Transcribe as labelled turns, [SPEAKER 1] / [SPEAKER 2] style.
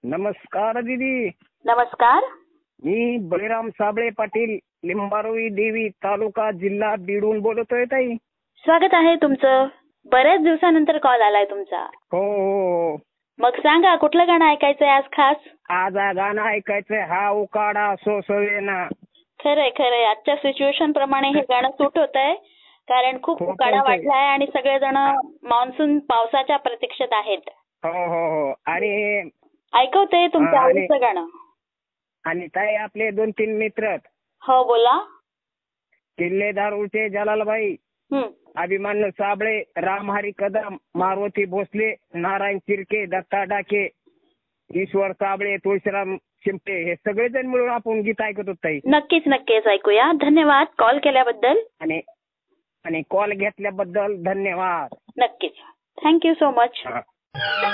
[SPEAKER 1] नमस्कार दीदी.
[SPEAKER 2] नमस्कार.
[SPEAKER 1] मी बळीराम साबळे पाटील, लिंबारोळी देवी तालुका जिल्हा बीडून बोलतोय ताई.
[SPEAKER 2] स्वागत आहे तुमचं. बऱ्याच दिवसानंतर कॉल आलाय तुमचा.
[SPEAKER 1] हो हो.
[SPEAKER 2] मग सांगा कुठलं गाणं ऐकायचंय आज खास?
[SPEAKER 1] आज गाणं ऐकायचंय हा उकाडा सोसवेना.
[SPEAKER 2] खरंय खरंय. आजच्या सिच्युएशन प्रमाणे हे गाणं सूट होत आहे, कारण खूप उकाडा वाढलाय आणि सगळेजण मान्सून पावसाच्या प्रतीक्षेत आहेत.
[SPEAKER 1] हो हो हो. आणि
[SPEAKER 2] ऐकवते तुमचं आवडीचं गाणं.
[SPEAKER 1] आणि ताई आपले 2-3 मित्र.
[SPEAKER 2] हो बोला.
[SPEAKER 1] किल्ले दारूचे जलालबाई, अभिमन्यू साबळे, रामहरी कदम, मारुती भोसले, नारायण चिरके, दत्ता डाके, ईश्वर साबळे, तुळशीराम शिंपे हे सगळेजण मिळून आपण गीत ऐकत होतो ताई.
[SPEAKER 2] नक्कीच नक्कीच ऐकूया. धन्यवाद कॉल केल्याबद्दल.
[SPEAKER 1] आणि कॉल घेतल्याबद्दल धन्यवाद.
[SPEAKER 2] नक्कीच. Thank you so much.